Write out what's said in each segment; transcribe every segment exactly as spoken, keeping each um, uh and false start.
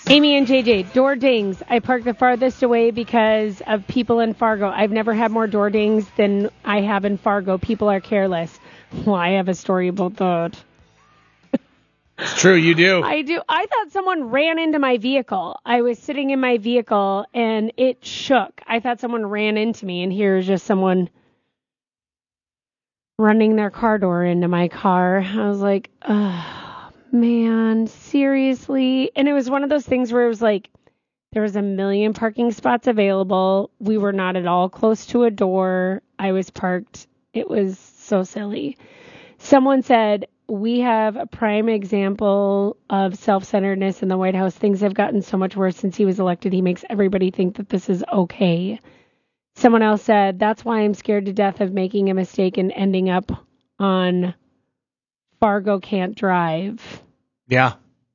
Amy and J J, door dings. I park the farthest away because of people in Fargo. I've never had more door dings than I have in Fargo. People are careless. Well, I have a story about that. It's true, you do. I do. I thought someone ran into my vehicle. I was sitting in my vehicle, and it shook. I thought someone ran into me, and here's just someone running their car door into my car. I was like, oh, man, seriously? And it was one of those things where it was like, there was a million parking spots available. We were not at all close to a door. I was parked. It was so silly. Someone said, we have a prime example of self-centeredness in the White House. Things have gotten so much worse since he was elected. He makes everybody think that this is okay. Someone else said, that's why I'm scared to death of making a mistake and ending up on Fargo Can't Drive. Yeah.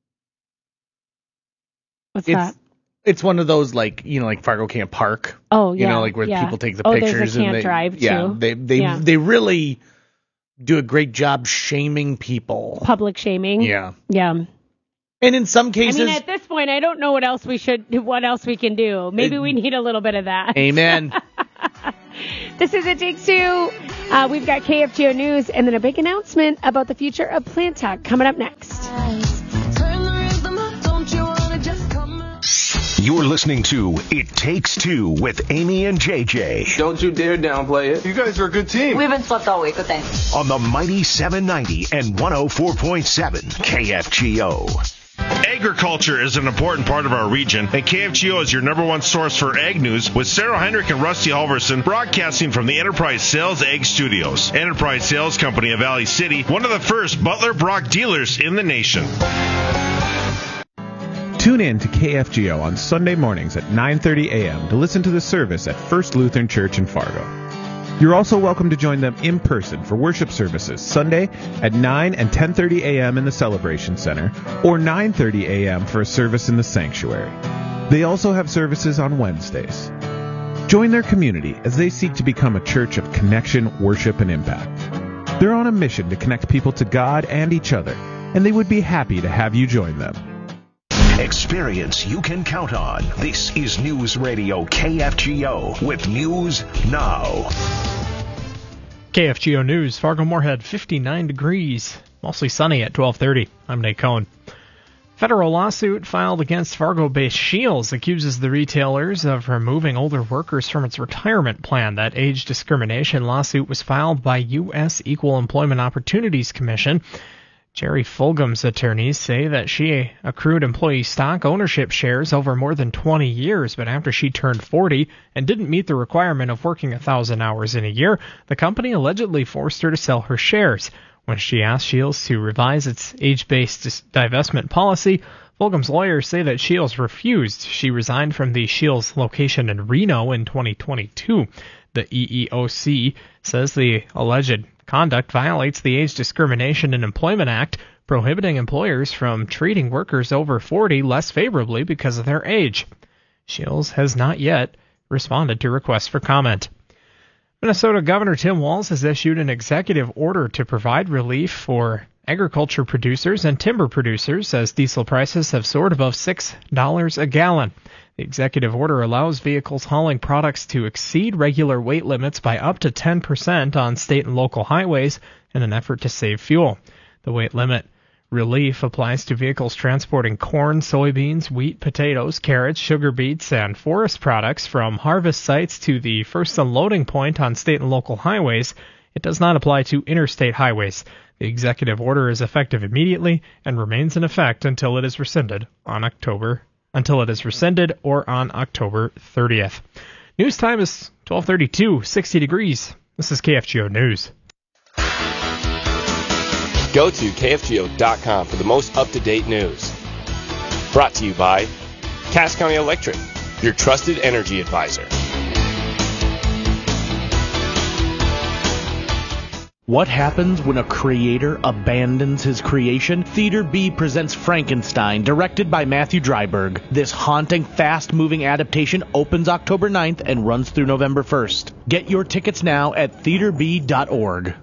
What's it's, that? It's one of those, like, you know, like Fargo Can't Park. Oh, yeah. You know, like where yeah. people take the oh, pictures. There's a and Can't they, Drive, yeah, too. They, they, yeah, they really do a great job shaming people. Public shaming. Yeah. Yeah. And in some cases, I mean, at this point, I don't know what else we should, what else we can do. Maybe uh, we need a little bit of that. Amen. This is It Takes Two. Uh, we've got K F G O News and then a big announcement about the future of Plant Talk coming up next. You're listening to It Takes Two with Amy and J J. Don't you dare downplay it. You guys are a good team. We haven't slept all week, but thanks. On the mighty seven ninety and one oh four point seven K F G O. Agriculture is an important part of our region, and K F G O is your number one source for ag news, with Sarah Heinrich and Rusty Halverson broadcasting from the Enterprise Sales Ag Studios. Enterprise Sales Company of Valley City, one of the first Butler Brock dealers in the nation. Tune in to K F G O on Sunday mornings at nine thirty a.m. to listen to the service at First Lutheran Church in Fargo. You're also welcome to join them in person for worship services Sunday at nine and ten thirty a.m. in the Celebration Center, or nine thirty a.m. for a service in the sanctuary. They also have services on Wednesdays. Join their community as they seek to become a church of connection, worship, and impact. They're on a mission to connect people to God and each other, and they would be happy to have you join them. Experience you can count on. This is News Radio K F G O with News Now. K F G O News, Fargo-Moorhead, fifty-nine degrees, mostly sunny at twelve thirty. I'm Nate Cohn. Federal lawsuit filed against Fargo-based Scheels accuses the retailers of removing older workers from its retirement plan. That age discrimination lawsuit was filed by U S Equal Employment Opportunities Commission. Jerry Fulgham's attorneys say that she accrued employee stock ownership shares over more than twenty years, but after she turned forty and didn't meet the requirement of working one thousand hours in a year, the company allegedly forced her to sell her shares. When she asked Scheels to revise its age-based divestment policy, Fulgham's lawyers say that Scheels refused. She resigned from the Scheels location in Reno in twenty twenty-two. The E E O C says the alleged conduct violates the Age Discrimination in Employment Act, prohibiting employers from treating workers over forty less favorably because of their age. Scheels has not yet responded to requests for comment. Minnesota Governor Tim Walz has issued an executive order to provide relief for agriculture producers and timber producers as diesel prices have soared above six dollars a gallon. The executive order allows vehicles hauling products to exceed regular weight limits by up to ten percent on state and local highways in an effort to save fuel. The weight limit relief applies to vehicles transporting corn, soybeans, wheat, potatoes, carrots, sugar beets, and forest products from harvest sites to the first unloading point on state and local highways. It does not apply to interstate highways. The executive order is effective immediately and remains in effect until it is rescinded on October until it is rescinded or on October thirtieth. News time is twelve thirty-two, sixty degrees. This is K F G O News. Go to K F G O dot com for the most up-to-date news. Brought to you by Cass County Electric, your trusted energy advisor. What happens when a creator abandons his creation? Theater B presents Frankenstein, directed by Matthew Dryburgh. This haunting, fast-moving adaptation opens October ninth and runs through November first. Get your tickets now at theater b dot org.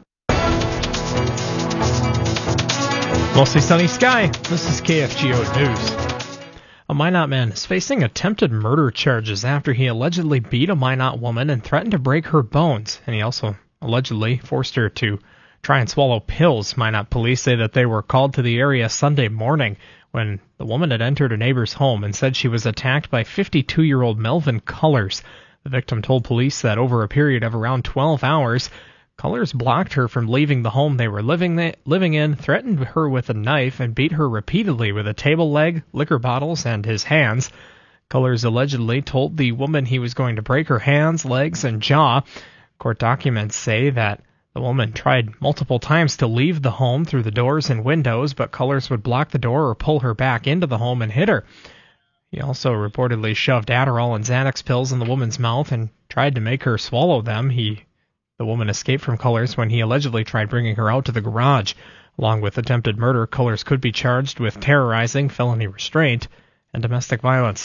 Mostly sunny sky. This is K F G O News. A Minot man is facing attempted murder charges after he allegedly beat a Minot woman and threatened to break her bones, and he also allegedly forced her to try and swallow pills. Minot police say that they were called to the area Sunday morning when the woman had entered a neighbor's home and said she was attacked by fifty-two-year-old Melvin Cullors. The victim told police that over a period of around twelve hours, Cullors blocked her from leaving the home they were living th- living in, threatened her with a knife, and beat her repeatedly with a table leg, liquor bottles, and his hands. Cullors allegedly told the woman he was going to break her hands, legs, and jaw. Court documents say that the woman tried multiple times to leave the home through the doors and windows, but Cullors would block the door or pull her back into the home and hit her. He also reportedly shoved Adderall and Xanax pills in the woman's mouth and tried to make her swallow them. He The woman escaped from Cullors when he allegedly tried bringing her out to the garage. Along with attempted murder, Cullors could be charged with terrorizing, felony restraint, and domestic violence.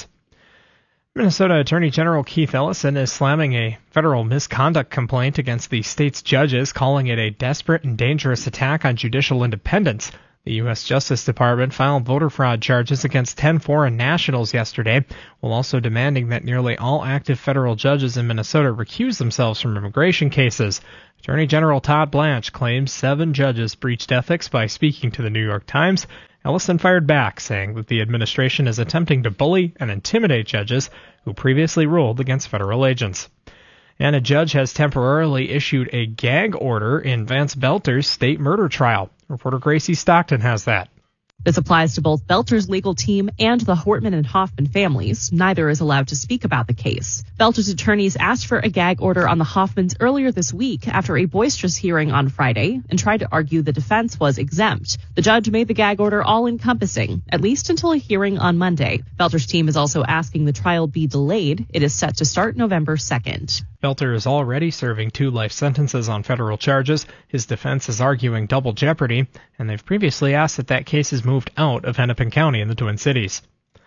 Minnesota Attorney General Keith Ellison is slamming a federal misconduct complaint against the state's judges, calling it a desperate and dangerous attack on judicial independence. The U S Justice Department filed voter fraud charges against ten foreign nationals yesterday, while also demanding that nearly all active federal judges in Minnesota recuse themselves from immigration cases. Attorney General Todd Blanche claims seven judges breached ethics by speaking to the New York Times. Ellison fired back, saying that the administration is attempting to bully and intimidate judges who previously ruled against federal agents. And a judge has temporarily issued a gag order in Vance Belter's state murder trial. Reporter Gracie Stockton has that. This applies to both Belter's legal team and the Hortman and Hoffman families. Neither is allowed to speak about the case. Belter's attorneys asked for a gag order on the Hoffmans earlier this week after a boisterous hearing on Friday and tried to argue the defense was exempt. The judge made the gag order all-encompassing, at least until a hearing on Monday. Belter's team is also asking the trial be delayed. It is set to start November second. Belter is already serving two life sentences on federal charges. His defense is arguing double jeopardy, and they've previously asked that that case is moved out of Hennepin County in the Twin Cities.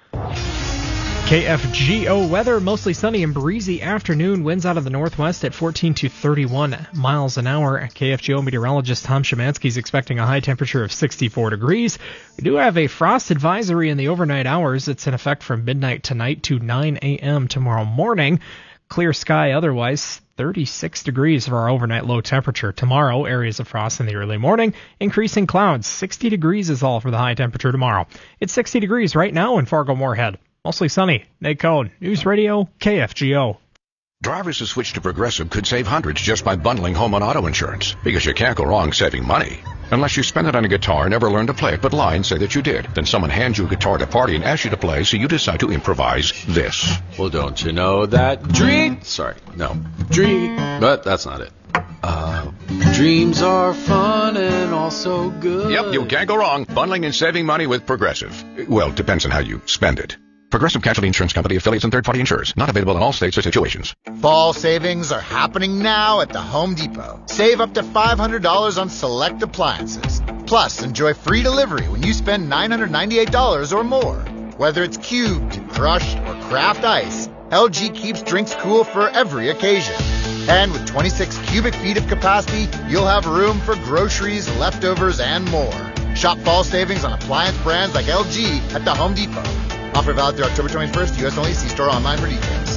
K F G O weather, mostly sunny and breezy afternoon. Winds out of the northwest at fourteen to thirty-one miles an hour. K F G O meteorologist Tom Szymanski is expecting a high temperature of sixty-four degrees. We do have a frost advisory in the overnight hours. It's in effect from midnight tonight to nine a.m. tomorrow morning. Clear sky otherwise, thirty-six degrees for our overnight low temperature. Tomorrow, areas of frost in the early morning, increasing clouds. sixty degrees is all for the high temperature tomorrow. It's sixty degrees right now in Fargo-Moorhead. Mostly sunny. Nate Cohn, News Radio, K F G O. Drivers who switch to Progressive could save hundreds just by bundling home and auto insurance, because you can't go wrong saving money. Unless you spend it on a guitar and never learn to play it but lie and say that you did. Then someone hands you a guitar at a party and asks you to play, so you decide to improvise this. Well, don't you know that dream... Sorry, no. Dream... But that's not it. Uh, dreams are fun and also good. Yep, you can't go wrong bundling and saving money with Progressive. Well, depends on how you spend it. Progressive Casualty Insurance Company, affiliates, and third-party insurers. Not available in all states or situations. Fall savings are happening now at the Home Depot. Save up to five hundred dollars on select appliances. Plus, enjoy free delivery when you spend nine hundred ninety-eight dollars or more. Whether it's cubed, crushed, or craft ice, L G keeps drinks cool for every occasion. And with twenty-six cubic feet of capacity, you'll have room for groceries, leftovers, and more. Shop fall savings on appliance brands like L G at the Home Depot. Offer valid through October twenty-first, U S only. See store online for details.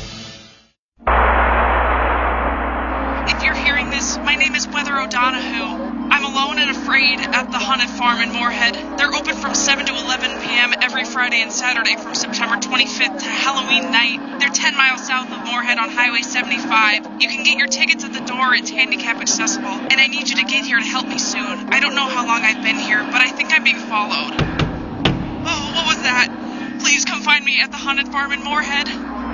If you're hearing this, my name is Weather O'Donoghue. I'm alone and afraid at the Haunted Farm in Moorhead. They're open from seven to eleven p.m. every Friday and Saturday from September twenty-fifth to Halloween night. They're ten miles south of Moorhead on Highway seventy-five. You can get your tickets at the door. It's handicap accessible. And I need you to get here to help me soon. I don't know how long I've been here, but I think I'm being followed. Oh, what was that? Please come find me at the Haunted Farm in Moorhead.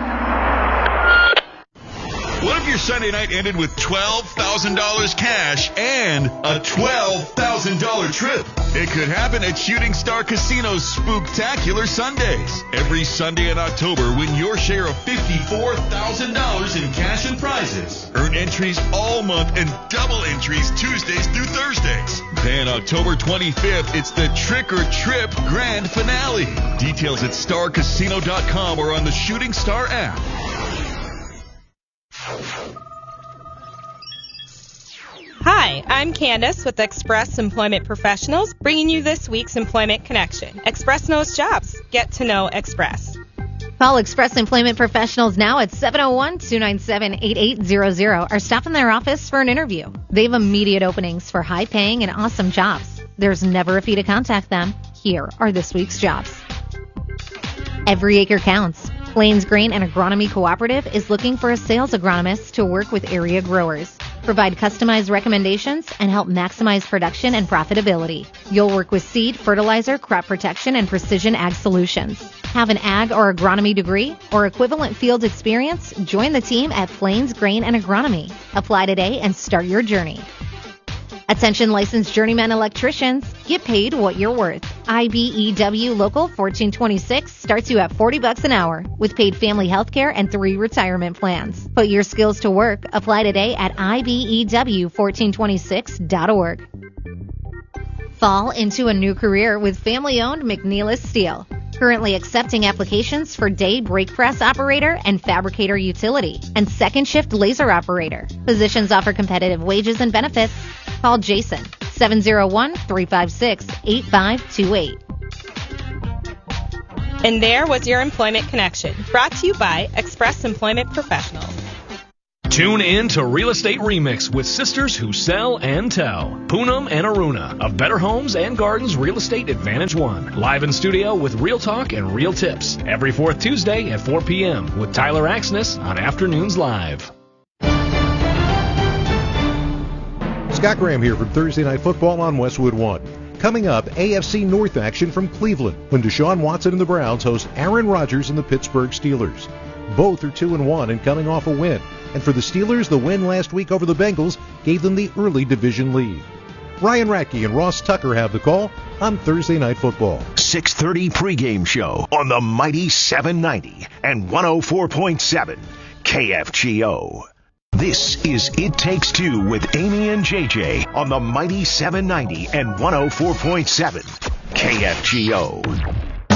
What if your Sunday night ended with twelve thousand dollars cash and a twelve thousand dollars trip? It could happen at Shooting Star Casino's Spooktacular Sundays. Every Sunday in October, win your share of fifty-four thousand dollars in cash and prizes. Earn entries all month and double entries Tuesdays through Thursdays. Then October twenty-fifth, it's the Trick or Trip Grand Finale. Details at star casino dot com or on the Shooting Star app. Hi, Hi, I'm Candace with Express Employment Professionals, bringing you this week's Employment Connection. Express knows jobs. Get to know Express. Call Express Employment Professionals now at seven oh one, two nine seven, eight eight zero zero or stop in their office for an interview. They have immediate openings for high-paying and awesome jobs. There's never a fee to contact them. Here are this week's jobs. Every acre counts. Plains Grain and Agronomy Cooperative is looking for a sales agronomist to work with area growers, provide customized recommendations, and help maximize production and profitability. You'll work with seed, fertilizer, crop protection, and precision ag solutions. Have an ag or agronomy degree or equivalent field experience? Join the team at Plains Grain and Agronomy. Apply today and start your journey. Attention licensed journeyman electricians, get paid what you're worth. I B E W Local fourteen twenty-six starts you at forty bucks an hour with paid family health care and three retirement plans. Put your skills to work. Apply today at I B E W fourteen twenty-six dot org. Fall into a new career with family-owned McNeilus Steel. Currently accepting applications for day brake press operator and fabricator utility and second shift laser operator. Positions offer competitive wages and benefits. Call Jason, seven oh one, three five six, eight five two eight. And there was your Employment Connection, brought to you by Express Employment Professionals. Tune in to Real Estate Remix with sisters who sell and tell. Poonam and Aruna of Better Homes and Gardens Real Estate Advantage One. Live in studio with real talk and real tips. Every fourth Tuesday at four p.m. with Tyler Axness on Afternoons Live. Scott Graham here from Thursday Night Football on Westwood One. Coming up, A F C North action from Cleveland when Deshaun Watson and the Browns host Aaron Rodgers and the Pittsburgh Steelers. Both are two and one and coming off a win. And for the Steelers, the win last week over the Bengals gave them the early division lead. Ryan Ratke and Ross Tucker have the call on Thursday Night Football. six thirty pregame show on the mighty seven ninety and one oh four point seven K F G O. This is It Takes Two with Amy and J J on the mighty seven ninety and one oh four point seven K F G O.